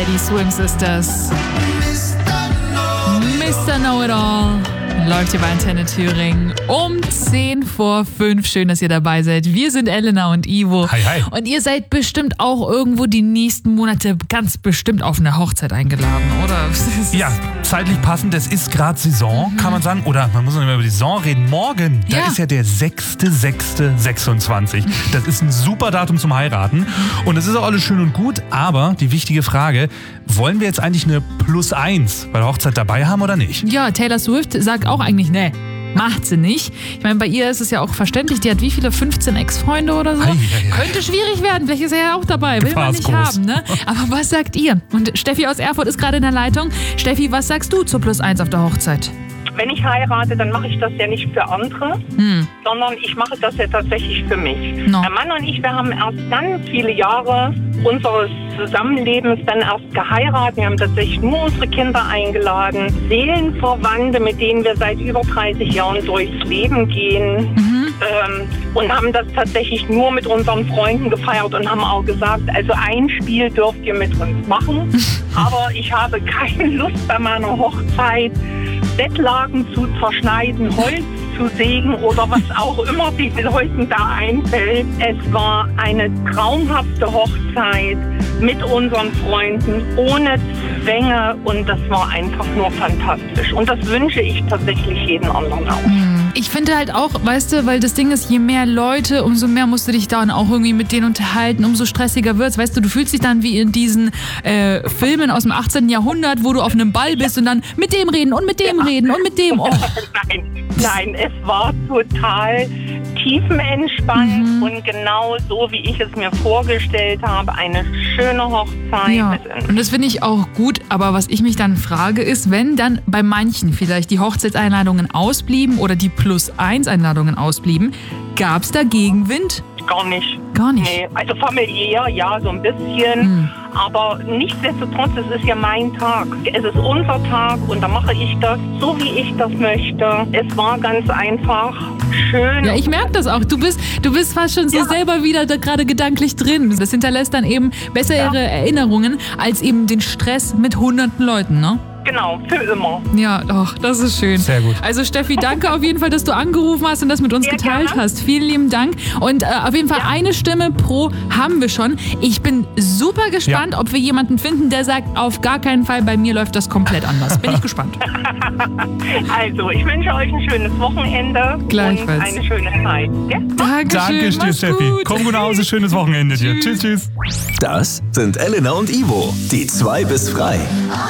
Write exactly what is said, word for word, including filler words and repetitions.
die Swing Sisters. Mister Know-It-All läuft hier bei Antenne Thüringen um zehn vor fünf. Schön, dass ihr dabei seid. Wir sind Elena und Ivo. Hi, hi. Und ihr seid bestimmt auch irgendwo die nächsten Monate ganz bestimmt auf eine Hochzeit eingeladen, oder? Ja, zeitlich passend. Es ist gerade Saison, kann man sagen. Oder man muss noch mal über die Saison reden. Morgen, da Ja. ist ja der sechster sechster sechsundzwanzig. Das ist ein super Datum zum Heiraten. Und es ist auch alles schön und gut. Aber die wichtige Frage, wollen wir jetzt eigentlich eine Plus eins bei der Hochzeit dabei haben oder nicht? Ja, Taylor Swift sagt auch eigentlich, ne, macht sie nicht. Ich meine, bei ihr ist es ja auch verständlich, die hat wie viele, fünfzehn Ex-Freunde oder so? Ei, ei, ei. Könnte schwierig werden, vielleicht ist er ja auch dabei, will Gefahr man ist nicht groß. haben, ne? Aber was sagt ihr? Und Steffi aus Erfurt ist gerade in der Leitung. Steffi, was sagst du zur Plus eins auf der Hochzeit? Wenn ich heirate, dann mache ich das ja nicht für andere, Hm. sondern ich mache das ja tatsächlich für mich. No. Mein Mann und ich, wir haben erst ganz viele Jahre unseres Zusammenlebens dann erst geheiratet. Wir haben tatsächlich nur unsere Kinder eingeladen, Seelenverwandte, mit denen wir seit über dreißig Jahren durchs Leben gehen. Mhm. Ähm, und haben das tatsächlich nur mit unseren Freunden gefeiert und haben auch gesagt, also ein Spiel dürft ihr mit uns machen, aber ich habe keine Lust bei meiner Hochzeit, Bettlaken zu zerschneiden, Holz zu sägen oder was auch immer den Leuten da einfällt. Es war eine traumhafte Hochzeit mit unseren Freunden, ohne Zwänge, und das war einfach nur fantastisch. Und das wünsche ich tatsächlich jedem anderen auch. Ich finde halt auch, weißt du, weil das Ding ist, je mehr Leute, umso mehr musst du dich dann auch irgendwie mit denen unterhalten, umso stressiger wird's. Weißt du, du fühlst dich dann wie in diesen äh, Filmen aus dem achtzehnten Jahrhundert, wo du auf einem Ball bist und dann mit dem reden und mit dem reden und mit dem. Oh. Nein, nein, es war total tiefenentspannt Mhm. und genau so, wie ich es mir vorgestellt habe. Eine schöne Hochzeit. Ja, mit und das finde ich auch gut, aber was ich mich dann frage ist, wenn dann bei manchen vielleicht die Hochzeitseinladungen ausblieben oder die Plus eins Einladungen ausblieben, gab es da Gegenwind? Gar nicht. Gar nicht. Nee, also familiär, ja, so ein bisschen. Hm. Aber nichtsdestotrotz, es ist ja mein Tag. Es ist unser Tag und da mache ich das so, wie ich das möchte. Es war ganz einfach schön. Ja, ich merke das auch. Du bist, du bist fast schon so Ja. selber wieder da gerade gedanklich drin. Das hinterlässt dann eben bessere Erinnerungen als eben den Stress mit hunderten Leuten, ne? Genau, für immer. Ja, doch, das ist schön. Sehr gut. Also Steffi, danke auf jeden Fall, dass du angerufen hast und das mit uns Sehr geteilt gerne. hast. Vielen lieben Dank. Und äh, auf jeden Fall eine Stimme pro haben wir schon. Ich bin super gespannt, ob wir jemanden finden, der sagt, auf gar keinen Fall, bei mir läuft das komplett anders. Bin ich gespannt. Also, ich wünsche euch ein schönes Wochenende Gleichfalls. und eine schöne Zeit. Gell? Dankeschön. Danke dir, mach's Steffi. gut. Komm gut nach Hause, schönes Wochenende dir. Tschüss, tschüss. Das sind Elena und Ivo, die zwei bis frei.